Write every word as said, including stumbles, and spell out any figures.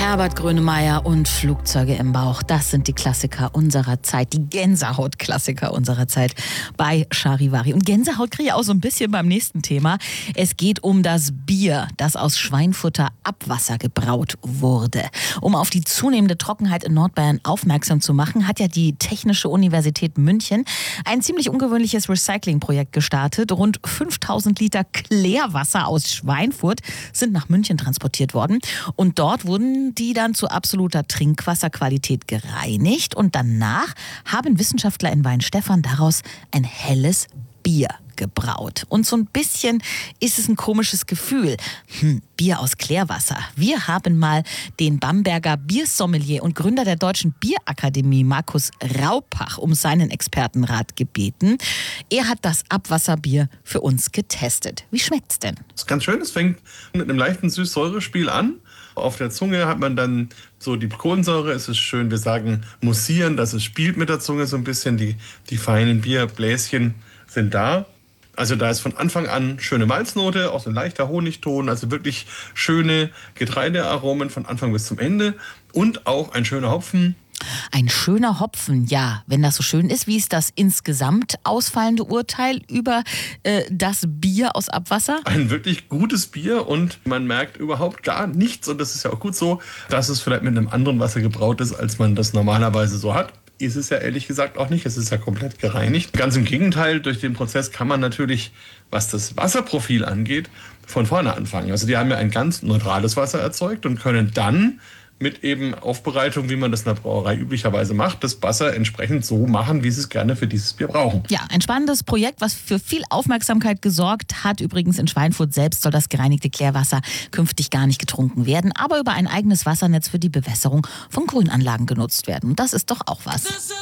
Herbert Grönemeyer und Flugzeuge im Bauch, das sind die Klassiker unserer Zeit, die Gänsehaut-Klassiker unserer Zeit bei Charivari. Und Gänsehaut kriege ich auch so ein bisschen beim nächsten Thema. Es geht um das Bier, das aus Schweinfutter Abwasser gebraut wurde. Um auf die zunehmende Trockenheit in Nordbayern aufmerksam zu machen, hat ja die Technische Universität München ein ziemlich ungewöhnliches Recyclingprojekt gestartet. Rund fünftausend Liter Klärwasser aus Schweinfurt sind nach München transportiert worden. Und dort wurden die dann zu absoluter Trinkwasserqualität gereinigt. Und danach haben Wissenschaftler in Weinstefan daraus ein helles Bier gebraut. Und so ein bisschen ist es ein komisches Gefühl. Hm, Bier aus Klärwasser. Wir haben mal den Bamberger Biersommelier und Gründer der Deutschen Bierakademie, Markus Raupach, um seinen Expertenrat gebeten. Er hat das Abwasserbier für uns getestet. Wie schmeckt's denn? Das ist ganz schön. Es fängt mit einem leichten Süß-Säure-Spiel an. Auf der Zunge hat man dann so die Kohlensäure. Es ist schön, wir sagen mussieren, dass es spielt mit der Zunge so ein bisschen. Die, die feinen Bierbläschen sind da. Also da ist von Anfang an schöne Malznote, auch so ein leichter Honigton, also wirklich schöne Getreidearomen von Anfang bis zum Ende und auch ein schöner Hopfen. Ein schöner Hopfen, ja, wenn das so schön ist. Wie ist das insgesamt ausfallende Urteil über äh, das Bier aus Abwasser? Ein wirklich gutes Bier und man merkt überhaupt gar nichts und das ist ja auch gut so, dass es vielleicht mit einem anderen Wasser gebraut ist, als man das normalerweise so hat. Ist es ja ehrlich gesagt auch nicht. Es ist ja komplett gereinigt. Ganz im Gegenteil, durch den Prozess kann man natürlich, was das Wasserprofil angeht, von vorne anfangen. Also die haben ja ein ganz neutrales Wasser erzeugt und können dann mit eben Aufbereitung, wie man das in der Brauerei üblicherweise macht, das Wasser entsprechend so machen, wie sie es gerne für dieses Bier brauchen. Ja, ein spannendes Projekt, was für viel Aufmerksamkeit gesorgt hat. Übrigens in Schweinfurt selbst soll das gereinigte Klärwasser künftig gar nicht getrunken werden, aber über ein eigenes Wassernetz für die Bewässerung von Grünanlagen genutzt werden. Und das ist doch auch was.